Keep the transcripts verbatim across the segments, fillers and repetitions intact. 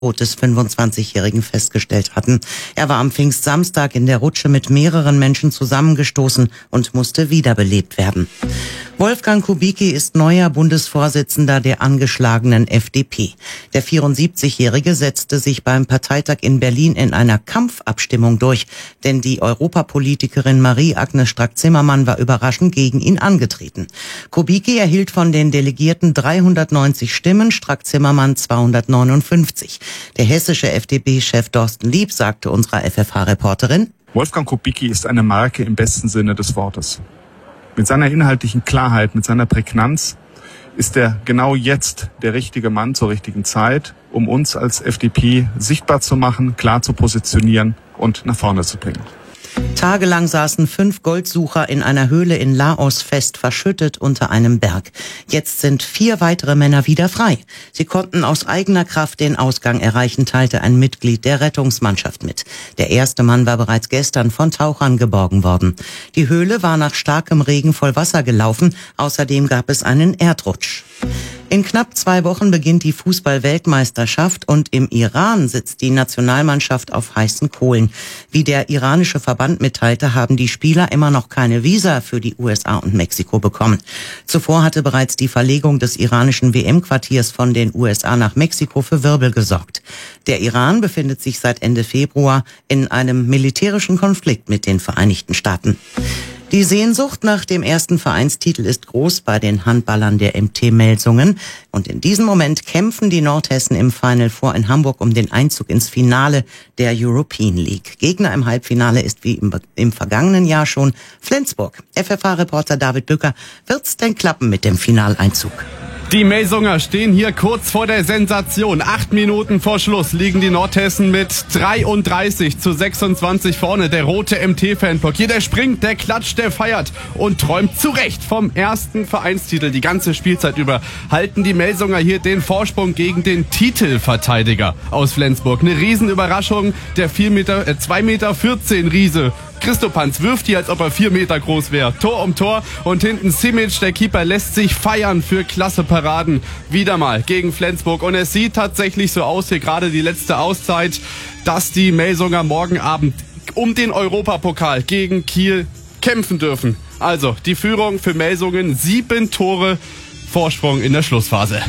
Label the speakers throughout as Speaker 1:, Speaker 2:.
Speaker 1: Tod des fünfundzwanzigjährigen festgestellt hatten. Er war am Pfingstsamstag in der Rutsche mit mehreren Menschen zusammengestoßen und musste wiederbelebt werden. Wolfgang Kubicki ist neuer Bundesvorsitzender der angeschlagenen F D P. Der vierundsiebzigjährige setzte sich beim Parteitag in Berlin in einer Kampfabstimmung durch, denn die Europapolitikerin Marie-Agnes Strack-Zimmermann war überraschend gegen ihn angetreten. Kubicki erhielt von den Delegierten dreihundertneunzig Stimmen, Strack-Zimmermann zweihundertneunundfünfzig. Der hessische F D P-Chef Thorsten Lieb sagte unserer F F H-Reporterin:
Speaker 2: Wolfgang Kubicki ist eine Marke im besten Sinne des Wortes. Mit seiner inhaltlichen Klarheit, mit seiner Prägnanz ist er genau jetzt der richtige Mann zur richtigen Zeit, um uns als F D P sichtbar zu machen, klar zu positionieren und nach vorne zu bringen.
Speaker 1: Tagelang saßen fünf Goldsucher in einer Höhle in Laos fest, verschüttet unter einem Berg. Jetzt sind vier weitere Männer wieder frei. Sie konnten aus eigener Kraft den Ausgang erreichen, teilte ein Mitglied der Rettungsmannschaft mit. Der erste Mann war bereits gestern von Tauchern geborgen worden. Die Höhle war nach starkem Regen voll Wasser gelaufen. Außerdem gab es einen Erdrutsch. In knapp zwei Wochen beginnt die Fußball-Weltmeisterschaft und im Iran sitzt die Nationalmannschaft auf heißen Kohlen. Wie der iranische Verband mitteilte, haben die Spieler immer noch keine Visa für die U S A und Mexiko bekommen. Zuvor hatte bereits die Verlegung des iranischen W M-Quartiers von den U S A nach Mexiko für Wirbel gesorgt. Der Iran befindet sich seit Ende Februar in einem militärischen Konflikt mit den Vereinigten Staaten. Die Sehnsucht nach dem ersten Vereinstitel ist groß bei den Handballern der M T Melsungen. Und in diesem Moment kämpfen die Nordhessen im Final Four in Hamburg um den Einzug ins Finale der European League. Gegner im Halbfinale ist wie im, im vergangenen Jahr schon Flensburg. F F H-Reporter David Bücker: Wird's denn klappen mit dem Finaleinzug?
Speaker 3: Die Melsunger stehen hier kurz vor der Sensation. Acht Minuten vor Schluss liegen die Nordhessen mit dreiunddreißig zu sechsundzwanzig vorne. Der rote M T-Fanblock. Hier, der springt, der klatscht, der feiert und träumt zu Recht vom ersten Vereinstitel. Die ganze Spielzeit über halten die Melsunger hier den Vorsprung gegen den Titelverteidiger aus Flensburg. Eine Riesenüberraschung. Der vier Meter, äh, zwei Meter vierzehn Riese Christopanz wirft hier, als ob er vier Meter groß wäre. Tor um Tor und hinten Simic, der Keeper, lässt sich feiern für klasse Paraden. Wieder mal gegen Flensburg. Und es sieht tatsächlich so aus, hier gerade die letzte Auszeit, dass die Melsunger morgen Abend um den Europapokal gegen Kiel kämpfen dürfen. Also die Führung für Melsungen, sieben Tore Vorsprung in der Schlussphase.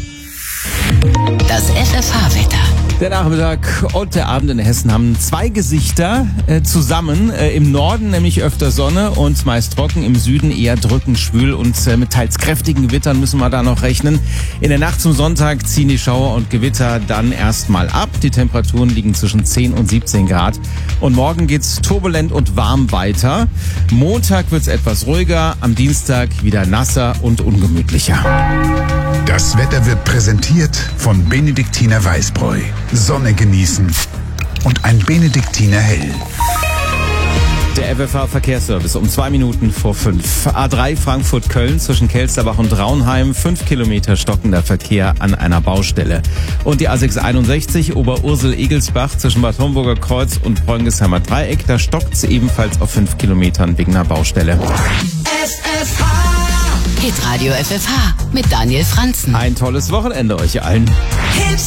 Speaker 4: Das F F H-Wetter.
Speaker 5: Der Nachmittag und der Abend in Hessen haben zwei Gesichter äh, zusammen. Äh, Im Norden nämlich öfter Sonne und meist trocken. Im Süden eher drückend, schwül und äh, mit teils kräftigen Gewittern müssen wir da noch rechnen. In der Nacht zum Sonntag ziehen die Schauer und Gewitter dann erstmal ab. Die Temperaturen liegen zwischen zehn und siebzehn Grad. Und morgen geht's turbulent und warm weiter. Montag wird's etwas ruhiger, am Dienstag wieder nasser und ungemütlicher.
Speaker 6: Das Wetter wird präsentiert von Benediktiner Weißbräu. Sonne genießen und ein Benediktiner Hell.
Speaker 5: Der F F H-Verkehrsservice um zwei Minuten vor fünf. A drei Frankfurt-Köln zwischen Kelsterbach und Raunheim. Fünf Kilometer stockender Verkehr an einer Baustelle. Und die A sechs einundsechzig Oberursel-Egelsbach zwischen Bad Homburger Kreuz und Bräungesheimer Dreieck. Da stockt sie ebenfalls auf fünf Kilometern wegen einer Baustelle.
Speaker 4: F F H. Hitradio F F H mit Daniel Franzen.
Speaker 5: Ein tolles Wochenende euch allen.